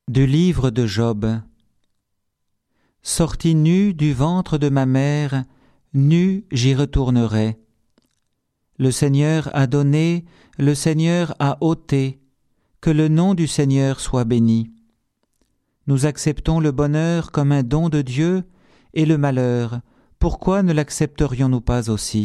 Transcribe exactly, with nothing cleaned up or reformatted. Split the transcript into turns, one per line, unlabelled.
Du livre de Job. Sorti nu du ventre de ma mère, nu j'y retournerai. Le Seigneur a donné, le Seigneur a ôté, que le nom du Seigneur soit béni. Nous acceptons le bonheur comme un don de Dieu, et le malheur, pourquoi ne l'accepterions-nous pas aussi ?